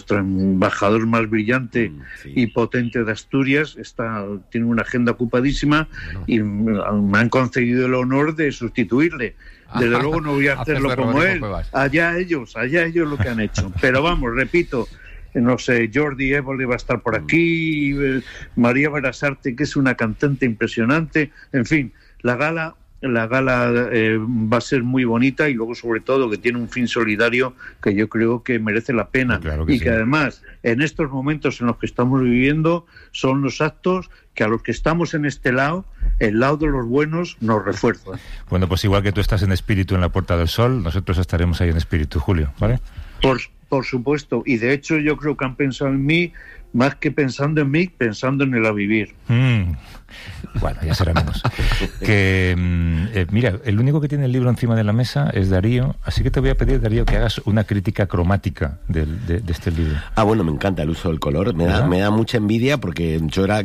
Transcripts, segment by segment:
nuestro embajador más brillante y potente de Asturias, tiene una agenda ocupadísima y me han concedido el honor de sustituirle. Desde luego no voy a hacerlo como él. Allá ellos lo que han hecho. Pero vamos, repito, no sé, Jordi Évole va a estar por aquí, María Berasarte, que es una cantante impresionante. En fin, la gala va a ser muy bonita, y luego sobre todo que tiene un fin solidario que yo creo que merece la pena, claro que además en estos momentos en los que estamos viviendo son los actos que a los que estamos en este lado, el lado de los buenos, nos refuerzan. Bueno, pues igual que tú estás en espíritu en la Puerta del Sol, nosotros estaremos ahí en espíritu, Julio, ¿vale? Por supuesto, y de hecho yo creo que han pensado en mí, más que pensando en mí, pensando en el a vivir. Bueno, ya será menos. Mira, el único que tiene el libro encima de la mesa es Darío, así que te voy a pedir, Darío, que hagas una crítica cromática de este libro. Bueno, me encanta el uso del color, me da mucha envidia, porque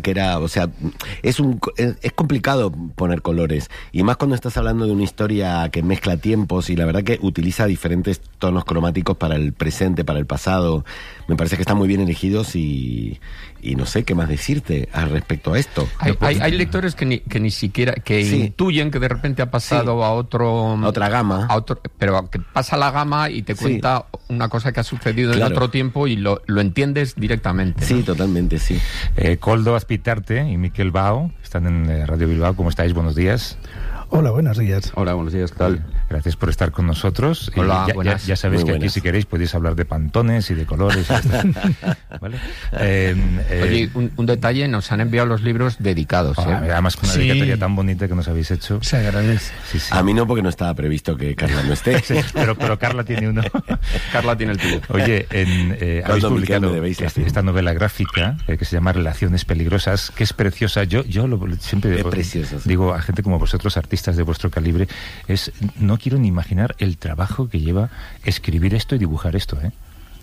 es complicado poner colores, y más cuando estás hablando de una historia que mezcla tiempos, y la verdad que utiliza diferentes tonos cromáticos para el presente, para el pasado. Me parece que están muy bien elegidos, y no sé qué más decirte al respecto a esto. Hay lectores que ni siquiera intuyen que de repente ha pasado a otra gama, pero que pasa la gama y te cuenta una cosa que ha sucedido en otro tiempo y lo entiendes directamente, ¿no? Sí, totalmente, sí. Koldo Azpitarte y Miquel Bao están en Radio Bilbao. ¿Cómo estáis? Buenos días. Hola, buenos días. Hola, buenos días, ¿qué tal? Gracias por estar con nosotros. Hola, buenas. Ya sabéis que aquí, si queréis, podéis hablar de pantones y de colores. ¿Vale? Oye, un detalle, nos han enviado los libros dedicados. Además, con una dedicatoria tan bonita que nos habéis hecho. Se agradece. Sí. A mí no, porque no estaba previsto que Carla no esté. pero Carla tiene uno. Carla tiene el tuyo. Oye, habéis publicado esta novela gráfica que se llama Relaciones Peligrosas, que es preciosa. Yo siempre digo a gente como vosotros, artistas de vuestro calibre, no quiero ni imaginar el trabajo que lleva escribir esto y dibujar esto, ¿eh?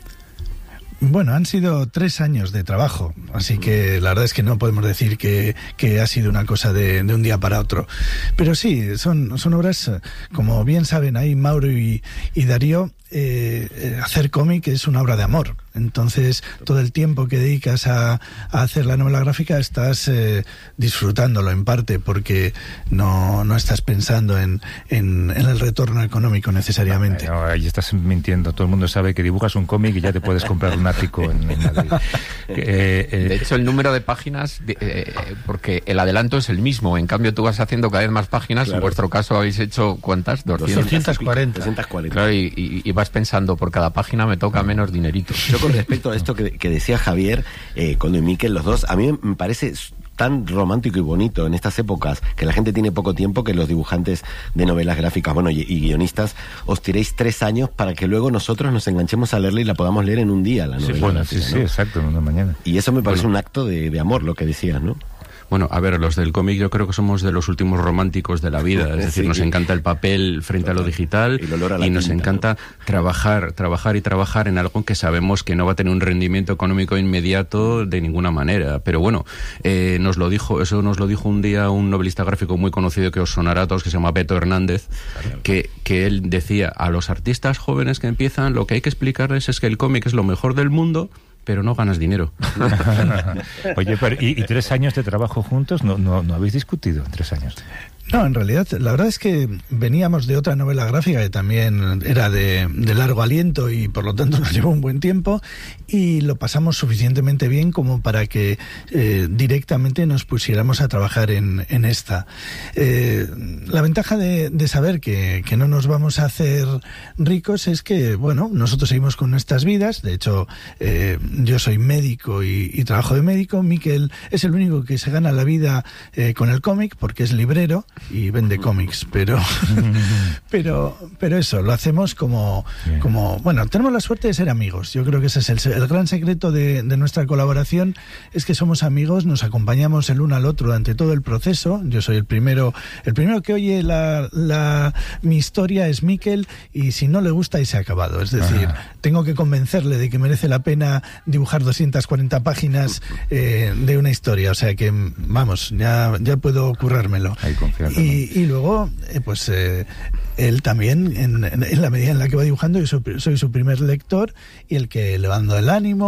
Bueno, han sido 3 años de trabajo, así que la verdad es que no podemos decir que ha sido una cosa de un día para otro. Pero sí, son obras, como bien saben ahí Mauro y Darío, hacer cómic es una obra de amor. Entonces, todo el tiempo que dedicas a hacer la novela gráfica estás disfrutándolo en parte, porque no estás pensando en el retorno económico necesariamente. No, ahí estás mintiendo. Todo el mundo sabe que dibujas un cómic y ya te puedes comprar un ático en Madrid. De hecho, el número de páginas, porque el adelanto es el mismo. En cambio, tú vas haciendo cada vez más páginas. Claro. En vuestro caso, ¿habéis hecho cuántas? 240. Claro, y vas pensando, por cada página me toca menos dinerito. Yo, con respecto a esto que decía Javier, Koldo y Miquel, los dos, a mí me parece tan romántico y bonito en estas épocas, que la gente tiene poco tiempo, que los dibujantes de novelas gráficas, y guionistas, os tiréis 3 años para que luego nosotros nos enganchemos a leerla y la podamos leer en un día, la novela gráfica, ¿no? Sí, exacto, en una mañana. Y eso me parece un acto de amor, lo que decías, ¿no? Bueno, a ver, los del cómic yo creo que somos de los últimos románticos de la vida, es decir, nos encanta el papel frente a lo digital y nos encanta trabajar en algo que sabemos que no va a tener un rendimiento económico inmediato de ninguna manera, pero bueno, nos lo dijo un día un novelista gráfico muy conocido que os sonará a todos, que se llama Beto Hernández, que él decía: a los artistas jóvenes que empiezan, lo que hay que explicarles es que el cómic es lo mejor del mundo, pero no ganas dinero. Oye, pero ¿y 3 años de trabajo juntos? ¿No habéis discutido en 3 años? No, en realidad, la verdad es que veníamos de otra novela gráfica que también era de largo aliento y por lo tanto nos llevó un buen tiempo, y lo pasamos suficientemente bien como para que directamente nos pusiéramos a trabajar en esta. La ventaja de saber que no nos vamos a hacer ricos es que, bueno, nosotros seguimos con nuestras vidas. De hecho, yo soy médico y trabajo de médico. Miquel es el único que se gana la vida con el cómic, porque es librero y vende cómics, pero eso, lo hacemos como bueno, tenemos la suerte de ser amigos. Yo creo que ese es el gran secreto de nuestra colaboración, es que somos amigos, nos acompañamos el uno al otro durante todo el proceso. Yo soy el primero que oye mi historia es Miquel, y si no le gusta, y se ha acabado. Es decir, tengo que convencerle de que merece la pena dibujar 240 páginas de una historia, o sea que vamos, ya puedo currármelo. Y luego, él también, en la medida en la que va dibujando, yo soy su primer lector y el que le va dando el ánimo.